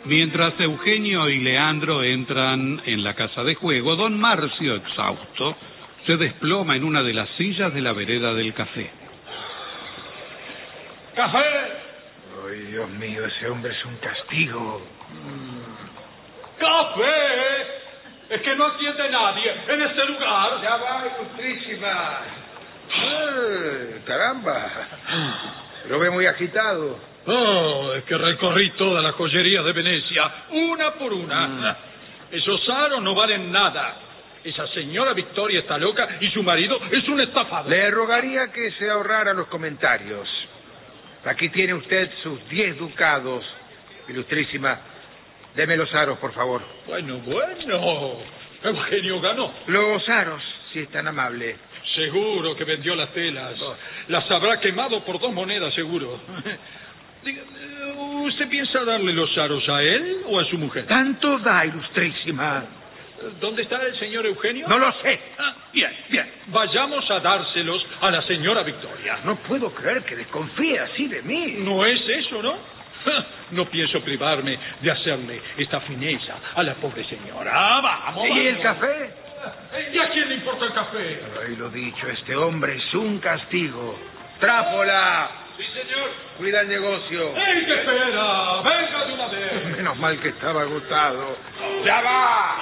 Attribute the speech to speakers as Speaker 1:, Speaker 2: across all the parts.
Speaker 1: Mientras Eugenio y Leandro entran en la casa de juego, don Marcio, exhausto, se desploma en una de las sillas de la vereda del café.
Speaker 2: ¡Café!
Speaker 3: Ay, Dios mío, ese hombre es un castigo.
Speaker 2: ¡Café! Es que no atiende nadie en este lugar.
Speaker 3: Ya va, ilustrísima. Caramba. Lo ve muy agitado.
Speaker 2: Oh, es que recorrí toda la joyería de Venecia, una por una. Esos aros no valen nada. Esa señora Victoria está loca y su marido es un estafador.
Speaker 3: Le rogaría que se ahorrara los comentarios. Aquí tiene usted sus 10 ducados, ilustrísima. Deme los aros, por favor.
Speaker 2: Bueno. Eugenio ganó.
Speaker 3: Los aros, si es tan amable.
Speaker 2: Seguro que vendió las telas. Las habrá quemado por 2 monedas, seguro. Diga, ¿usted piensa darle los aros a él o a su mujer?
Speaker 3: Tanto da, ilustrísima.
Speaker 2: ¿Dónde está el señor Eugenio?
Speaker 3: No lo sé.
Speaker 2: Bien. Vayamos a dárselos a la señora Victoria.
Speaker 3: No puedo creer que desconfíe así de mí.
Speaker 2: No es eso, ¿no? No pienso privarme de hacerle esta fineza a la pobre señora. Vamos.
Speaker 3: ¿Y el café?
Speaker 2: ¿Y a quién le importa el café?
Speaker 3: Ay, lo dicho, este hombre es un castigo. ¡Trápola!
Speaker 2: Sí, señor.
Speaker 3: Cuida el negocio.
Speaker 2: ¡Ey, qué espera! ¡Venga de una vez!
Speaker 3: Menos mal que estaba agotado. ¡Ya va!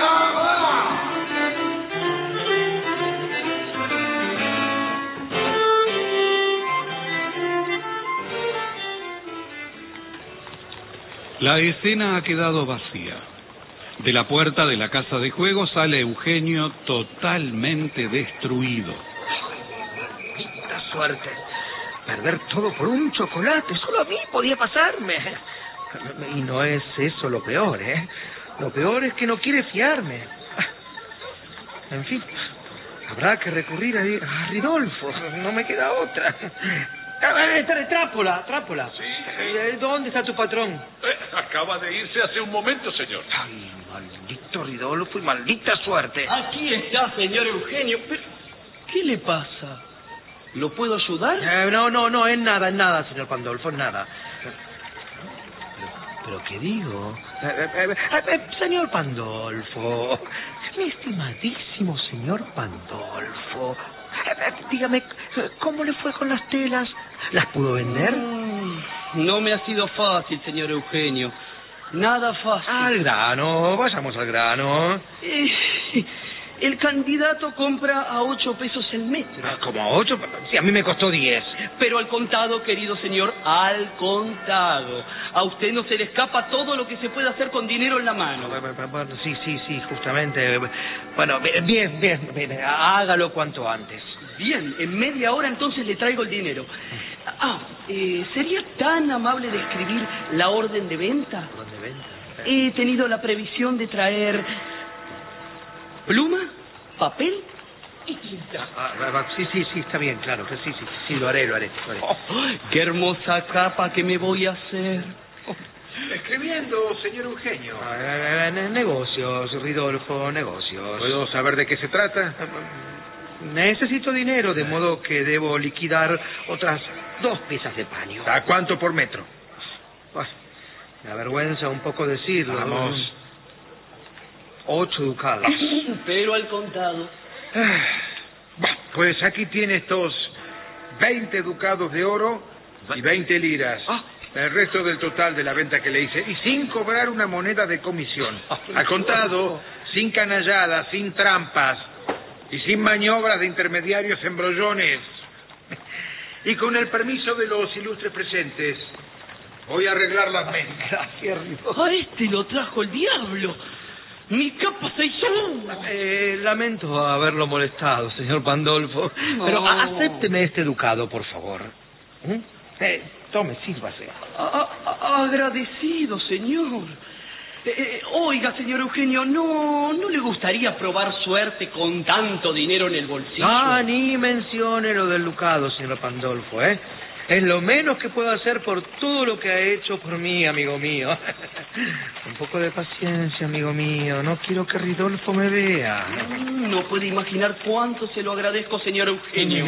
Speaker 1: La escena ha quedado vacía. De la puerta de la casa de juego sale Eugenio totalmente destruido.
Speaker 3: ¡Qué suerte! Perder todo por un chocolate. Solo a mí podía pasarme. Y no es eso lo peor, ¿eh? Lo peor es que no quiere fiarme. En fin, habrá que recurrir a Ridolfo. No me queda otra. Trápola.
Speaker 2: Sí.
Speaker 3: ¿Dónde está tu patrón?
Speaker 2: Acaba de irse hace un momento, señor.
Speaker 3: Ay, maldito Ridolfo y maldita suerte.
Speaker 4: Aquí está, señor Eugenio. Pero, ¿qué le pasa? ¿Lo puedo ayudar?
Speaker 3: No, es nada, señor Pandolfo, es nada. ¿Pero qué digo? Señor Pandolfo, mi estimadísimo señor Pandolfo, dígame, ¿cómo le fue con las telas? ¿Las pudo vender?
Speaker 4: No me ha sido fácil, señor Eugenio. Nada fácil.
Speaker 3: Al grano, vayamos al grano.
Speaker 4: El candidato compra a 8 pesos el metro.
Speaker 3: ¿Cómo a 8? Sí, a mí me costó 10.
Speaker 4: Pero al contado, querido señor, al contado. A usted no se le escapa todo lo que se puede hacer con dinero en la mano.
Speaker 3: Bueno, sí, justamente. Bueno, bien, hágalo cuanto antes.
Speaker 4: Bien, en media hora entonces le traigo el dinero. ¿Sería tan amable de escribir la orden de venta?
Speaker 3: ¿Orden de venta?
Speaker 4: He tenido la previsión de traer pluma, papel y tinta.
Speaker 3: Sí, está bien, claro, que sí, lo haré.
Speaker 4: Oh, ¡qué hermosa capa que me voy a hacer!
Speaker 3: Escribiendo, señor Eugenio. Negocios, Ridolfo, negocios. ¿Puedo saber de qué se trata? Necesito dinero, de modo que debo liquidar otras 2 piezas de paño. ¿A cuánto por metro? Me avergüenza un poco decirlo. Vamos. 8 ducados.
Speaker 4: Pero al contado.
Speaker 3: Pues aquí tiene estos 20 ducados de oro y 20 liras. El resto del total de la venta que le hice. Y sin cobrar una moneda de comisión. Al contado, sin canalladas, sin trampas y sin maniobras de intermediarios embrollones. Y con el permiso de los ilustres presentes, voy a arreglar las medias.
Speaker 4: Gracias, Ridolfo. A este lo trajo el diablo. Mi capa se hizo.
Speaker 3: Lamento haberlo molestado, señor Pandolfo.
Speaker 4: No.
Speaker 3: Pero acépteme este ducado, por favor. Tome, sírvase.
Speaker 4: Agradecido, señor. Oiga, señor Eugenio, ¿no le gustaría probar suerte con tanto dinero en el bolsillo?
Speaker 3: Ni mencione lo del ducado, señor Pandolfo, Es lo menos que puedo hacer por todo lo que ha hecho por mí, amigo mío. Un poco de paciencia, amigo mío. No quiero que Ridolfo me vea.
Speaker 4: No puede imaginar cuánto se lo agradezco, señor Eugenio.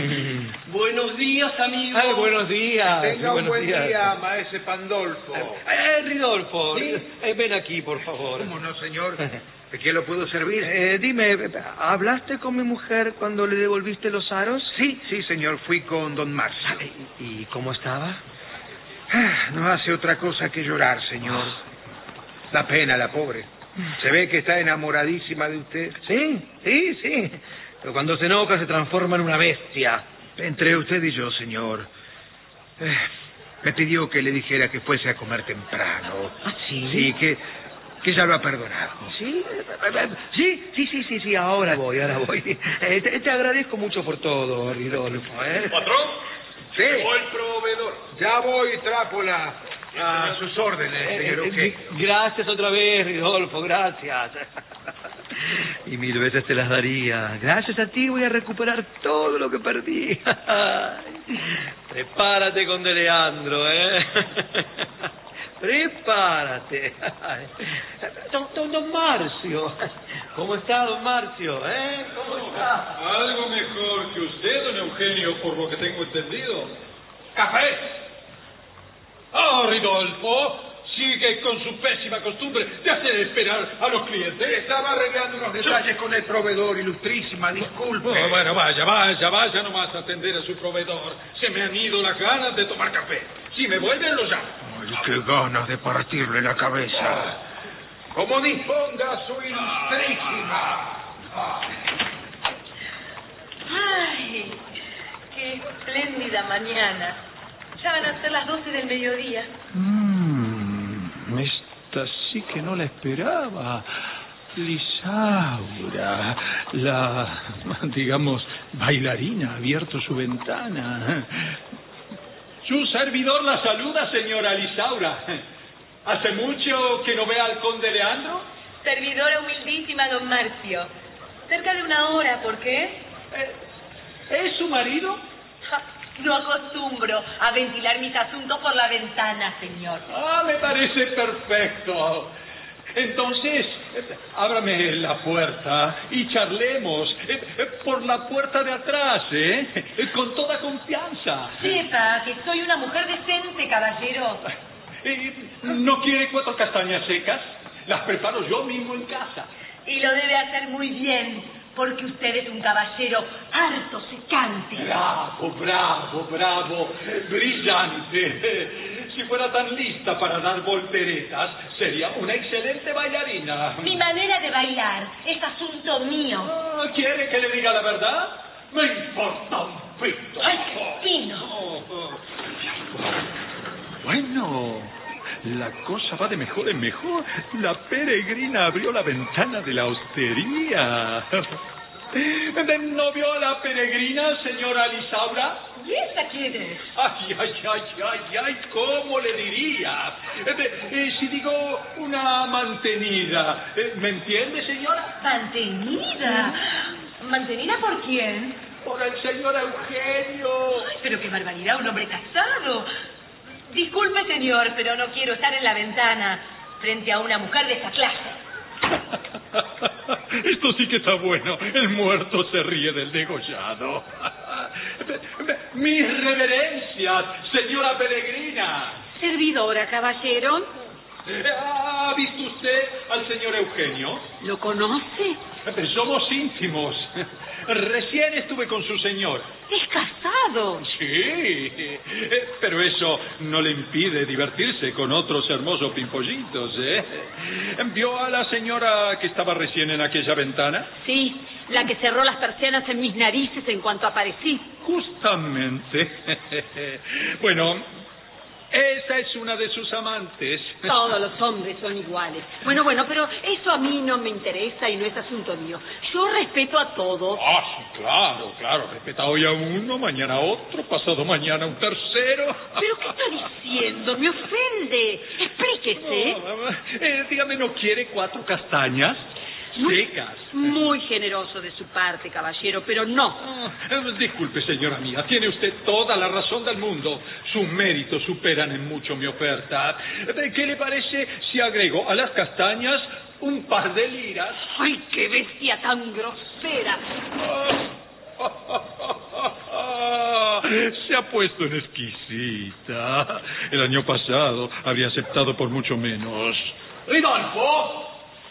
Speaker 4: Buenos días, amigo.
Speaker 3: Buenos días.
Speaker 5: Tenga un buen día, maese Pandolfo. Ridolfo,
Speaker 3: ¿Sí?
Speaker 5: Ven aquí, por favor.
Speaker 3: ¿Cómo no, señor? ¿De qué lo puedo servir?
Speaker 5: Dime, ¿hablaste con mi mujer cuando le devolviste los aros?
Speaker 3: Sí, señor, fui con don Marcio.
Speaker 5: ¿Y cómo estaba?
Speaker 3: No hace otra cosa que llorar, señor. Da pena la pobre. Se ve que está enamoradísima de usted.
Speaker 5: Sí. Pero cuando se enoja se transforma en una bestia.
Speaker 3: Entre usted y yo, señor. Me pidió que le dijera que fuese a comer temprano.
Speaker 5: ¿Ah, sí?
Speaker 3: Sí, que ya lo ha perdonado.
Speaker 5: ¿Sí? Sí, ahora voy. Te agradezco mucho por todo, Ridolfo,
Speaker 2: ¿Patrón?
Speaker 3: Sí.
Speaker 2: Llegó el proveedor.
Speaker 3: Ya voy, Trápola. A sus órdenes, señor Eugenio.
Speaker 5: Gracias otra vez, Ridolfo, gracias. Y 1000 veces te las daría. Gracias a ti voy a recuperar todo lo que perdí. Prepárate con De Leandro, Prepárate. Don Marcio. ¿Cómo está, don Marcio? ¿Cómo está?
Speaker 2: Algo mejor que usted, don Eugenio, por lo que tengo entendido. ¡Café! ¡Ah, Ridolfo! Sigue con su pésima costumbre de hacer esperar a los clientes.
Speaker 3: Estaba arreglando unos detalles con el proveedor, ilustrísima, disculpe.
Speaker 2: Oh, bueno, vaya nomás a atender a su proveedor. Se me han ido las ganas de tomar café. Si me vuelven, lo llamo.
Speaker 3: Ay, qué ganas de partirle la cabeza. Como disponga su ilustrísima.
Speaker 6: ¡Ay! ¡Qué espléndida mañana! Ya van a ser las 12 del mediodía.
Speaker 1: Esta sí que no la esperaba. Lisaura, la, digamos, bailarina, ha abierto su ventana.
Speaker 2: Su servidor la saluda, señora Lisaura. ¿Hace mucho que no ve al conde Leandro?
Speaker 6: Servidora humildísima, don Marcio. Cerca de 1 hora, ¿por qué?
Speaker 2: ¿Es su marido?
Speaker 6: No acostumbro a ventilar mis asuntos por la ventana, señor.
Speaker 2: Me parece perfecto. Entonces, ábrame la puerta y charlemos por la puerta de atrás, con toda confianza.
Speaker 6: Sepa que soy una mujer decente, caballero.
Speaker 2: ¿No quiere 4 castañas secas? Las preparo yo mismo en casa.
Speaker 6: Y lo debe hacer muy bien, porque usted es un caballero harto secante.
Speaker 2: Bravo, brillante. Si fuera tan lista para dar volteretas, sería una excelente bailarina.
Speaker 6: Mi manera de bailar es asunto mío.
Speaker 2: ¿Quiere que le diga la verdad? Me importa un pito.
Speaker 6: ¡Ay, qué fino!
Speaker 1: Bueno, la cosa va de mejor en mejor. La peregrina abrió la ventana de la hostería.
Speaker 2: ¿No vio a la peregrina, señora Lisaura?
Speaker 6: ¿Y esa quién es?
Speaker 2: Ay, ¿cómo le diría? Si digo una mantenida, ¿me entiende, señora?
Speaker 6: ¿Mantenida? ¿Mantenida por quién?
Speaker 2: Por el señor Eugenio.
Speaker 6: Ay, pero qué barbaridad, un hombre casado. Disculpe, señor, pero no quiero estar en la ventana frente a una mujer de esa clase.
Speaker 2: Esto sí que está bueno. El muerto se ríe del degollado. Mis reverencias, señora peregrina.
Speaker 7: Servidora, caballero.
Speaker 2: ¿Ha visto usted al señor Eugenio?
Speaker 7: ¿Lo conoce?
Speaker 2: Somos íntimos. Recién estuve con su señor.
Speaker 7: Es casado.
Speaker 2: Sí, pero eso no le impide divertirse con otros hermosos pimpollitos, ¿Vio a la señora que estaba recién en aquella ventana?
Speaker 7: Sí, la que cerró las persianas en mis narices en cuanto aparecí.
Speaker 2: Justamente. Bueno, esa es una de sus amantes.
Speaker 7: Todos los hombres son iguales. Bueno, pero eso a mí no me interesa y no es asunto mío. Yo respeto a todos.
Speaker 2: Sí, claro. Respeta hoy a uno, mañana a otro, pasado mañana a un tercero.
Speaker 7: ¿Pero qué está diciendo? Me ofende. Explíquese.
Speaker 2: Dígame, ¿no quiere 4 castañas? Secas.
Speaker 7: Muy generoso de su parte, caballero, pero no.
Speaker 2: Disculpe, señora mía, tiene usted toda la razón del mundo. Sus méritos superan en mucho mi oferta. ¿Qué le parece si agrego a las castañas un par de liras?
Speaker 7: ¡Ay, qué bestia tan grosera!
Speaker 2: Se ha puesto en exquisita. El año pasado habría aceptado por mucho menos.
Speaker 4: ¡Ridolfo!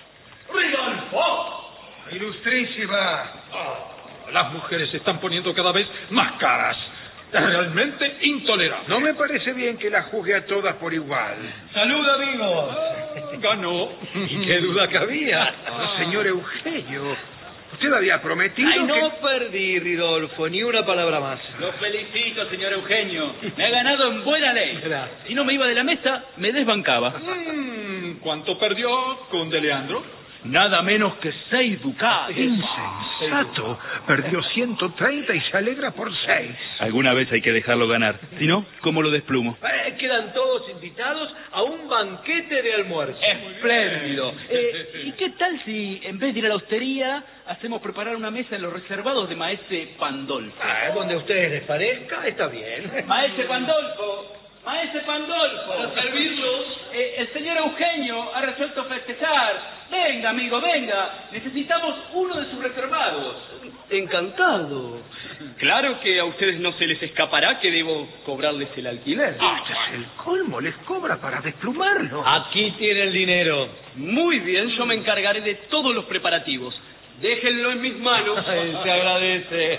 Speaker 4: ¡Ridolfo!
Speaker 3: Ilustrísima.
Speaker 2: Las mujeres se están poniendo cada vez más caras. Es realmente intolerable.
Speaker 3: No me parece bien que las juzgue a todas por igual.
Speaker 5: ¡Salud, amigos!
Speaker 2: Ganó.
Speaker 5: ¿Y qué duda cabía?
Speaker 3: Señor Eugenio, usted había prometido
Speaker 5: Ay, no
Speaker 3: que...
Speaker 5: perdí, Ridolfo, ni una palabra más.
Speaker 4: Lo felicito, señor Eugenio. Me ha ganado en buena ley.
Speaker 5: Gracias.
Speaker 4: Si no me iba de la mesa, me desbancaba.
Speaker 2: ¿Cuánto perdió, conde Leandro?
Speaker 4: Nada menos que 6 ducados.
Speaker 3: Insensato. Perdió 130 y se alegra por 6.
Speaker 4: Alguna vez hay que dejarlo ganar. Si no, ¿cómo lo desplumo?
Speaker 5: Quedan todos invitados a un banquete de almuerzo.
Speaker 4: Espléndido. ¿Y qué tal si, en vez de ir a la hostería, hacemos preparar una mesa en los reservados de Maese Pandolfo?
Speaker 5: Donde a ustedes les parezca, está bien.
Speaker 4: Maese Pandolfo. Maese Pandolfo. ¿Para servirlos? El señor Eugenio ha resuelto festejar. Venga, amigo, venga. Necesitamos uno de sus reservados.
Speaker 5: Encantado.
Speaker 4: Claro que a ustedes no se les escapará que debo cobrarles el alquiler.
Speaker 3: Este es el colmo, les cobra para desplumarlo.
Speaker 5: Aquí tiene el dinero.
Speaker 4: Muy bien, yo me encargaré de todos los preparativos. Déjenlo en mis manos.
Speaker 5: Se agradece.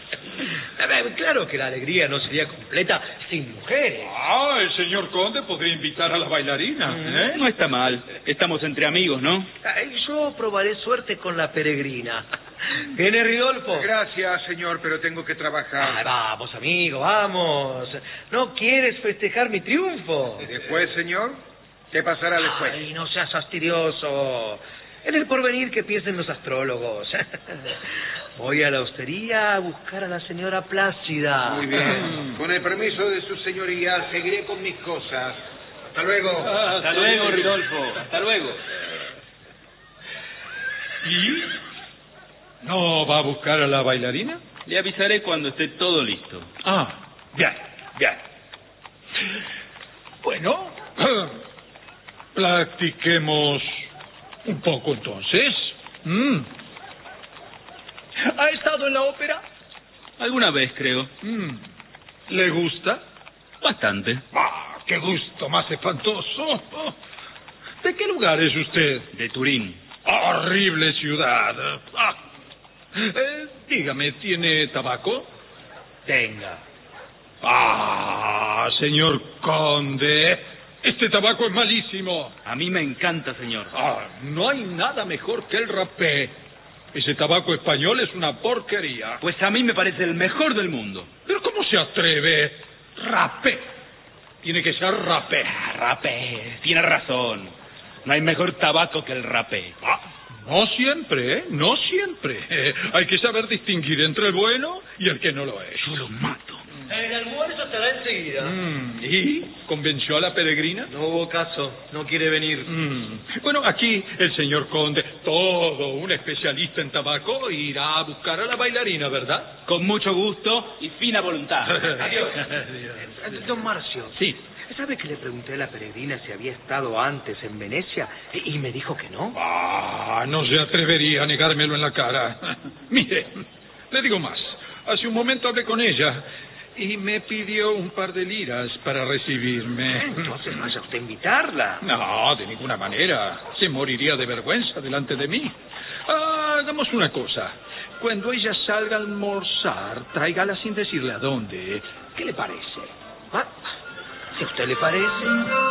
Speaker 5: Claro que la alegría no sería completa sin mujeres.
Speaker 2: El señor conde podría invitar a la bailarina.
Speaker 4: No está mal. Estamos entre amigos, ¿no?
Speaker 5: Yo probaré suerte con la peregrina. ¿Viene Ridolfo?
Speaker 3: Gracias, señor, pero tengo que trabajar.
Speaker 5: Vamos, amigo, vamos. ¿No quieres festejar mi triunfo?
Speaker 3: ¿Y después, señor? ¿Qué pasará después?
Speaker 5: Ay, no seas fastidioso. En el porvenir que piensen los astrólogos. Voy a la hostería a buscar a la señora Plácida.
Speaker 3: Muy bien. Con el permiso de su señoría, seguiré con mis cosas. Hasta luego.
Speaker 4: Hasta luego, Ridolfo. Hasta luego.
Speaker 2: ¿Y? ¿No va a buscar a la bailarina?
Speaker 4: Le avisaré cuando esté todo listo.
Speaker 2: Bien. Bueno, practiquemos un poco entonces.
Speaker 5: ¿Ha estado en la ópera?
Speaker 4: Alguna vez, creo.
Speaker 2: ¿Le gusta?
Speaker 4: Bastante.
Speaker 2: ¡Qué gusto más espantoso! ¿De qué lugar es usted?
Speaker 4: De Turín.
Speaker 2: ¡Horrible ciudad! Dígame, ¿tiene tabaco?
Speaker 5: Tenga.
Speaker 2: Señor conde, este tabaco es malísimo.
Speaker 4: A mí me encanta, señor.
Speaker 2: No hay nada mejor que el rapé. Ese tabaco español es una porquería.
Speaker 4: Pues a mí me parece el mejor del mundo.
Speaker 2: ¿Pero cómo se atreve? Rapé. Tiene que ser rapé.
Speaker 4: Rapé. Tiene razón. No hay mejor tabaco que el rapé.
Speaker 2: No siempre, no siempre. Hay que saber distinguir entre el bueno y el que no lo es.
Speaker 4: Yo lo mato.
Speaker 5: El almuerzo estará enseguida.
Speaker 2: ¿Y? ¿Convenció a la peregrina?
Speaker 5: No hubo caso, no quiere venir.
Speaker 2: Bueno, aquí el señor conde, todo un especialista en tabaco, irá a buscar a la bailarina, ¿verdad?
Speaker 4: Con mucho gusto y fina voluntad.
Speaker 5: Adiós. Don Marcio.
Speaker 2: Sí.
Speaker 5: ¿Sabe que le pregunté a la peregrina si había estado antes en Venecia? Y me dijo que no.
Speaker 2: No se atrevería a negármelo en la cara. Mire, le digo más. Hace un momento hablé con ella y me pidió un par de liras para recibirme.
Speaker 5: Entonces vaya usted a invitarla.
Speaker 2: No, de ninguna manera. Se moriría de vergüenza delante de mí. Hagamos una cosa. Cuando ella salga a almorzar, tráigala sin decirle a dónde. ¿Qué le parece?
Speaker 5: Si a usted le parece.